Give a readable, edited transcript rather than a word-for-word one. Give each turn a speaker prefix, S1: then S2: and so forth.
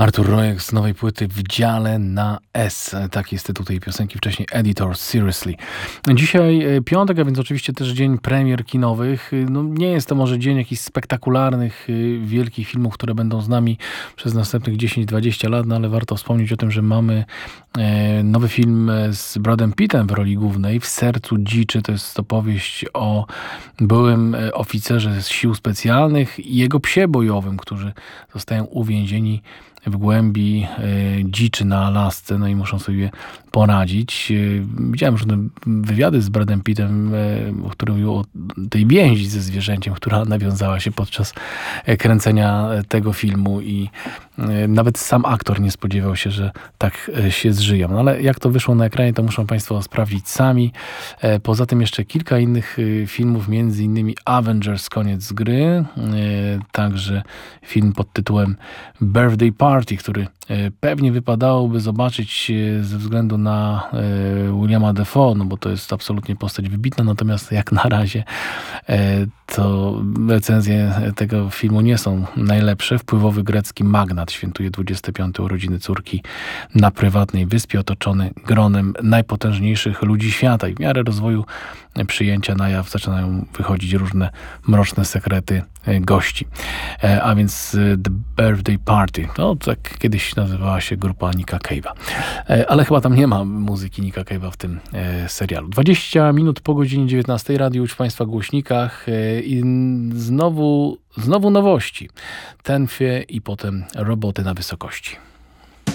S1: Artur Rojek z nowej płyty W dziale na S. Tak jest tytuł tej piosenki, wcześniej Editor Seriously. Dzisiaj piątek, a więc oczywiście też dzień premier kinowych. No, nie jest to może dzień jakichś spektakularnych, wielkich filmów, które będą z nami przez następnych 10-20 lat, no ale warto wspomnieć o tym, że mamy nowy film z Bradem Pittem w roli głównej, W sercu dziczy. To jest opowieść o byłym oficerze z sił specjalnych i jego psie bojowym, którzy zostają uwięzieni w głębi dziczy na Alasce, no i muszą sobie poradzić. Widziałem różne wywiady z Bradem Pittem, w którym mówił o tej więzi ze zwierzęciem, która nawiązała się podczas kręcenia tego filmu i nawet sam aktor nie spodziewał się, że tak się zżyją. No ale jak to wyszło na ekranie, to muszą Państwo sprawdzić sami. Poza tym jeszcze kilka innych filmów, między innymi Avengers Koniec gry, także film pod tytułem Birthday Party, który pewnie wypadałoby zobaczyć ze względu na Williama Dafoe, no bo to jest absolutnie postać wybitna, natomiast jak na razie to recenzje tego filmu nie są najlepsze. Wpływowy grecki magnat świętuje 25. urodziny córki na prywatnej wyspie, otoczony gronem najpotężniejszych ludzi świata i w miarę rozwoju przyjęcia na jaw zaczynają wychodzić różne mroczne sekrety gości. A więc The Birthday Party. No, tak kiedyś nazywała się grupa Nicka Cave'a. Ale chyba tam nie ma muzyki Nicka Cave'a w tym serialu. 20 minut po godzinie 19. Radio już w Państwa głośnikach i znowu nowości. Tenfie i potem Roboty na wysokości.